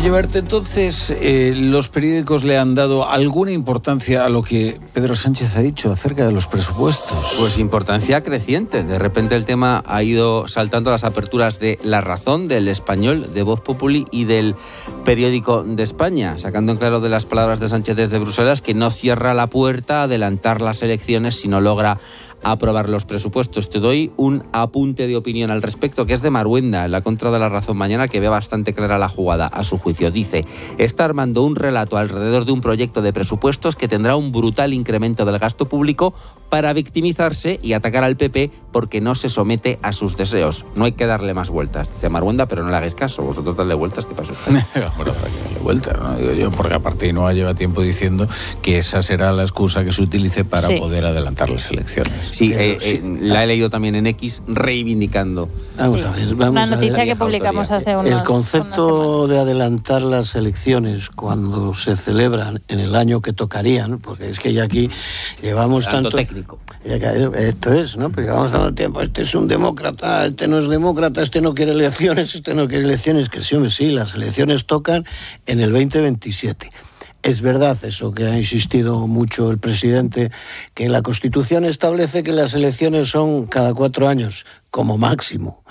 Oye, Berta, entonces, ¿los periódicos le han dado alguna importancia a lo que Pedro Sánchez ha dicho acerca de los presupuestos? Pues importancia creciente. De repente el tema ha ido saltando a las aperturas de La Razón, del Español, de Voz Populi y del Periódico de España, sacando en claro de las palabras de Sánchez desde Bruselas que no cierra la puerta a adelantar las elecciones si no logra aprobar los presupuestos. Te doy un apunte de opinión al respecto, que es de Marhuenda, en la contra de La Razón mañana, que ve bastante clara la jugada. A su juicio, dice, está armando un relato alrededor de un proyecto de presupuestos que tendrá un brutal incremento del gasto público para victimizarse y atacar al PP porque no se somete a sus deseos. No hay que darle más vueltas, dice Marhuenda, pero no le hagáis caso. Vosotros dadle vueltas, ¿qué pasa? Bueno, habrá que darle vueltas, ¿no? Digo yo, porque aparte no lleva tiempo diciendo que esa será la excusa que se utilice para poder adelantar las elecciones. Sí, la he leído también en X reivindicando. Vamos a ver, una noticia que publicamos hace unos El concepto de adelantar las elecciones cuando se celebran en el año que tocarían, porque es que ya aquí llevamos tanto técnico. Esto es, ¿no? Porque llevamos tanto tiempo, este es un demócrata, este no es demócrata, este no quiere elecciones, que sí, las elecciones tocan en el 2027. Es verdad eso que ha insistido mucho el presidente, que la Constitución establece que las elecciones son cada 4 años, como máximo,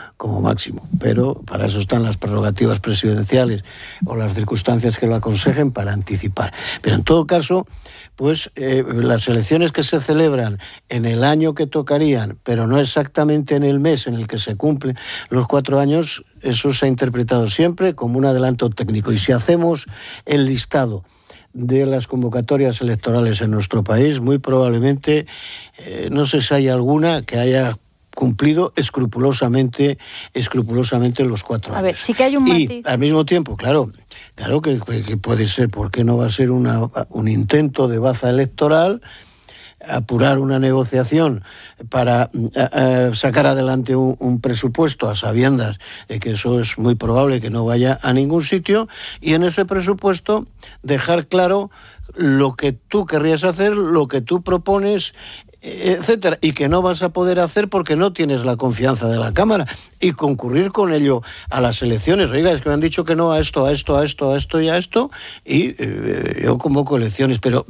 pero para eso están las prerrogativas presidenciales o las circunstancias que lo aconsejen para anticipar. Pero en todo caso, pues las elecciones que se celebran en el año que tocarían, pero no exactamente en el mes en el que se cumplen los 4 años, eso se ha interpretado siempre como un adelanto técnico. Y si hacemos el listado de las convocatorias electorales en nuestro país, muy probablemente, no sé si hay alguna que haya cumplido escrupulosamente los 4 años. A ver, sí que hay un matiz. Y al mismo tiempo, claro que puede ser, ¿por qué no va a ser un intento de baza electoral? Apurar una negociación para sacar adelante un presupuesto a sabiendas de que eso es muy probable que no vaya a ningún sitio, y en ese presupuesto dejar claro lo que tú querrías hacer, lo que tú propones, etcétera, y que no vas a poder hacer porque no tienes la confianza de la Cámara, y concurrir con ello a las elecciones. Oiga, es que me han dicho que no a esto y a esto, y yo convoco elecciones, pero